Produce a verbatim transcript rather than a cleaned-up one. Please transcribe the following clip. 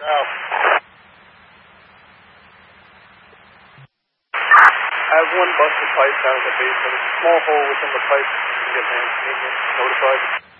Now. I have one busted pipe down in the basement. A small hole within the pipe. Get man, notified.